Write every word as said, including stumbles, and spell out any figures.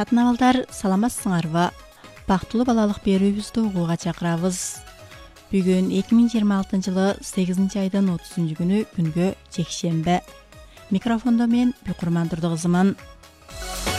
Татынабалдар, саламатсыңарбы? Бактылуу балалык берүүбүздү угууга чакырабыз. Бүгүн эки миң жыйырма алтынчы жылы сегизинчи айдын отузунчу күнү күнгө жекшембе. Микрофондо мен Бүйкурман Турдукызымын.